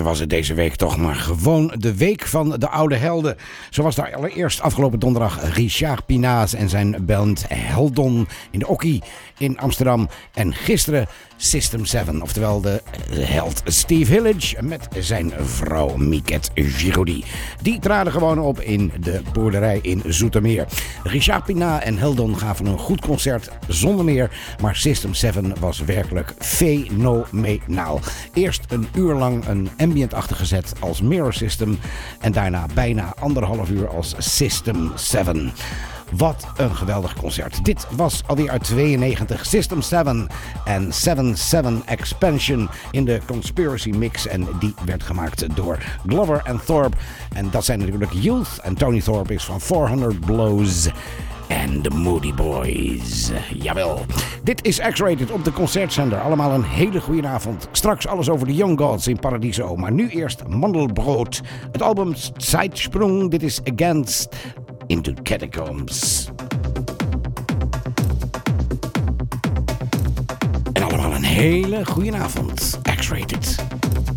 was het deze week toch maar gewoon de week van de oude helden. Zo was daar allereerst afgelopen donderdag Richard Pinaas en zijn band Heldon in de Okkie in Amsterdam. En gisteren System 7, oftewel de held Steve Hillage met zijn vrouw Miket Giraudy. Die traden gewoon op in de boerderij in Zoetermeer. Richard Pinaas en Heldon gaven een goed concert zonder meer, maar System 7 was werkelijk fenomenaal. Eerst een uur lang een ambient-achtige set als Mirror System en daarna bijna 1,5 uur als System 7. Wat een geweldig concert. Dit was alweer uit 92 System 7 en 7-7 Expansion in de Conspiracy Mix. En die werd gemaakt door Glover en Thorpe. En dat zijn natuurlijk Youth. En Tony Thorpe is van 400 Blows. En de Moody Boys. Jawel. Dit is X-Rated op de Concertzender. Allemaal een hele goede avond. Straks alles over de Young Gods in Paradiso. Maar nu eerst Mandelbrot. Het album Zeitsprung. Dit is Against Into Catacombs. En allemaal een hele goede avond.